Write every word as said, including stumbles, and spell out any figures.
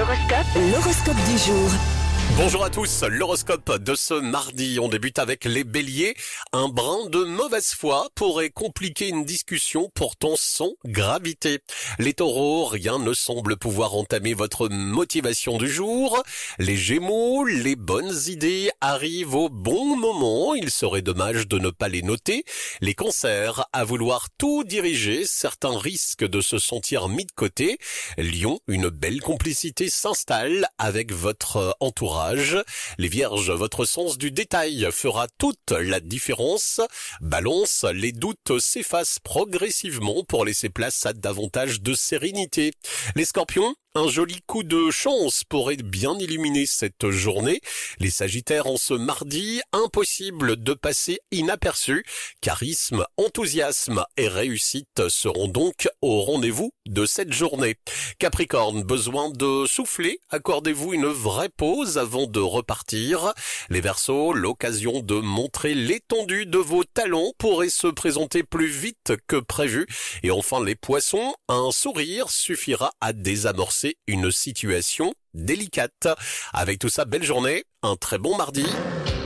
L'horoscope. L'horoscope du jour. Bonjour à tous, l'horoscope de ce mardi, on débute avec les béliers. Un brin de mauvaise foi pourrait compliquer une discussion pourtant sans gravité. Les taureaux, rien ne semble pouvoir entamer votre motivation du jour. Les gémeaux, les bonnes idées arrivent au bon moment, il serait dommage de ne pas les noter. Les cancers, à vouloir tout diriger, certains risquent de se sentir mis de côté. Lion, une belle complicité s'installe avec votre entourage. Les vierges, votre sens du détail fera toute la différence. Balance, les doutes s'effacent progressivement pour laisser place à davantage de sérénité. Les scorpions, un joli coup de chance pourrait bien illuminer cette journée. Les sagittaires, en ce mardi, impossible de passer inaperçu. Charisme, enthousiasme et réussite seront donc au rendez-vous de cette journée. Capricorne, besoin de souffler, accordez-vous une vraie pause avant de repartir. Les Verseaux, l'occasion de montrer l'étendue de vos talents pourrait se présenter plus vite que prévu. Et enfin les Poissons, un sourire suffira à désamorcer une situation délicate. Avec tout ça, belle journée, un très bon mardi.